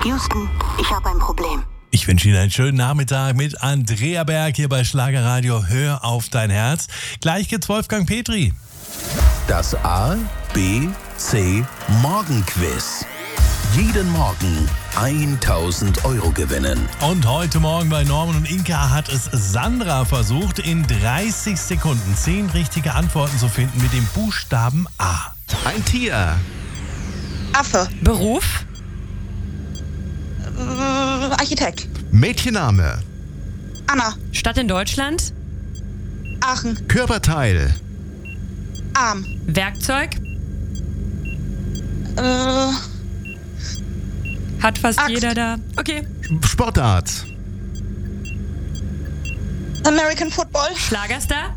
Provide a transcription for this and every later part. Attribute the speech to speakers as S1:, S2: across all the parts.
S1: Houston, ich habe ein Problem.
S2: Ich wünsche Ihnen einen schönen Nachmittag mit Andrea Berg hier bei Schlagerradio. Hör auf dein Herz. Gleich geht's Wolfgang Petri.
S3: Das A, B, C Morgenquiz. Jeden Morgen 1.000 Euro gewinnen.
S2: Und heute Morgen bei Norman und Inka hat es Sandra versucht, in 30 Sekunden 10 richtige Antworten zu finden mit dem Buchstaben A.
S4: Ein Tier.
S5: Affe.
S6: Beruf?
S5: Architekt.
S4: Mädchenname.
S5: Anna.
S6: Stadt in Deutschland?
S5: Aachen.
S4: Körperteil.
S5: Arm.
S6: Werkzeug? Hat fast
S5: Axt.
S6: jeder da. Okay.
S4: Sportart.
S5: American Football.
S6: Schlagerstar?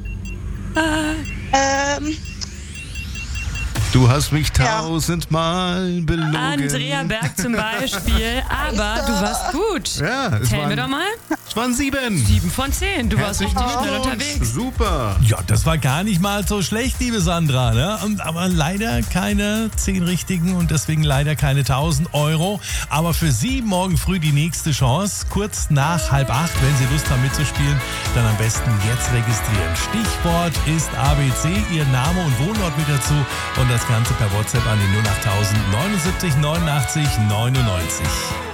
S4: Du hast mich 1000-mal belogen.
S6: Andrea Berg zum Beispiel. Aber du warst gut.
S4: Ja,
S6: Zählen wir doch mal.
S4: Es waren 7.
S6: 7 von 10. Du warst
S4: Herzlichen
S6: richtig schnell
S4: Glückwunsch.
S6: unterwegs.
S4: Super.
S2: Ja, das war gar nicht mal so schlecht, liebe Sandra. Ne? Aber leider keine 10 richtigen und deswegen leider keine 1.000 Euro. Aber für Sie morgen früh die nächste Chance. Kurz nach 7:30, wenn Sie Lust haben mitzuspielen, dann am besten jetzt registrieren. Stichwort ist ABC, Ihr Name und Wohnort mit dazu. Und das Ganze per WhatsApp an die 08000 79 89 99.